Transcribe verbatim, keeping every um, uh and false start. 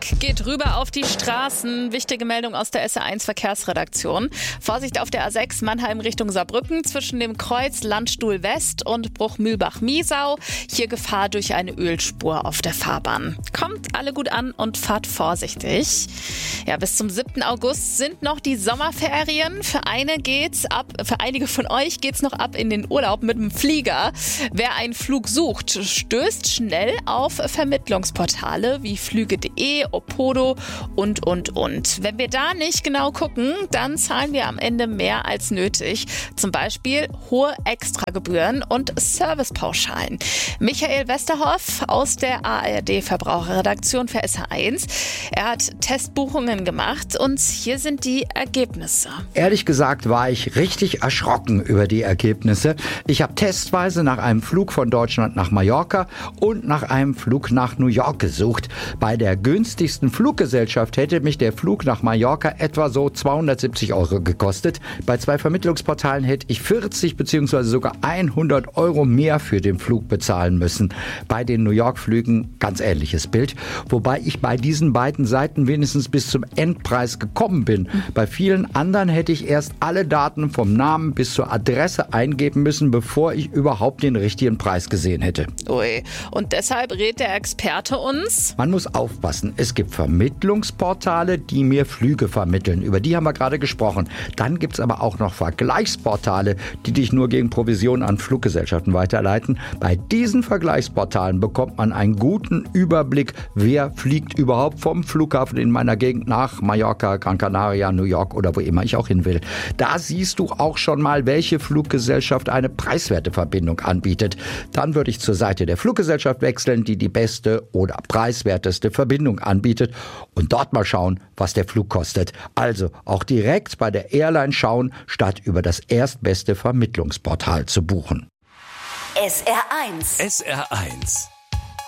geht rüber auf die Straßen. Wichtige Meldung aus der S R eins Verkehrsredaktion. Vorsicht auf der A sechs Mannheim Richtung Saarbrücken zwischen dem Kreuz Landstuhl West und Bruchmühlbach-Miesau. Hier Gefahr durch eine Ölspur auf der Fahrbahn. Kommt alle gut an und fahrt vorsichtig. Ja, bis zum siebten August sind noch die Sommerferien. Für eine geht's ab, für einige von euch geht's noch ab in den Urlaub mit dem Flieger. Wer einen Flug sucht, stößt schnell auf Vermittlungsportale wie flüge punkt de, Opodo und, und, und. Wenn wir da nicht genau gucken, dann zahlen wir am Ende mehr als nötig. Zum Beispiel hohe Extragebühren und Servicepauschalen. Michael Westerhoff aus der A R D-Verbraucherredaktion für S R eins. Er hat Testbuchungen gemacht und hier sind die Ergebnisse. Ehrlich gesagt war ich richtig erschrocken über die Ergebnisse. Ich habe testweise nach einem Flug von Deutschland nach Mallorca und nach einem Flug nach New York gesucht. Bei der günstigsten Fluggesellschaft hätte mich der Flug nach Mallorca etwa so zweihundertsiebzig Euro gekostet. Bei zwei Vermittlungsportalen hätte ich vierzig bzw. sogar hundert Euro mehr für den Flug bezahlen müssen. Bei den New York-Flügen ganz ähnliches Bild. Wobei ich bei diesen beiden Seiten wenigstens bis zum Endpreis gekommen bin. Bei vielen anderen hätte ich erst alle Daten vom Namen bis zur Adresse eingeben müssen, bevor ich überhaupt den richtigen Preis gesehen hätte. Ui, und deshalb rät der Experte uns: Man muss aufpassen. Es gibt Vermittlungsportale, die mir Flüge vermitteln. Über die haben wir gerade gesprochen. Dann gibt es aber auch noch Vergleichsportale, die dich nur gegen Provision an Fluggesellschaften weiterleiten. Bei diesen Vergleichsportalen bekommt man einen guten Überblick, wer fliegt überhaupt vom Flughafen in meiner Gegend nach Mallorca, Gran Canaria, New York oder wo immer ich auch hin will. Da siehst du auch schon mal, welche Fluggesellschaft eine preiswerte Verbindung anbietet. Dann würde ich zur Seite der Fluggesellschaft wechseln, die die beste oder preiswerteste Verbindung anbietet und dort mal schauen, was der Flug kostet. Also auch direkt bei der Airline schauen, statt über das erstbeste Vermittlungsportal zu buchen. S R eins. S R eins.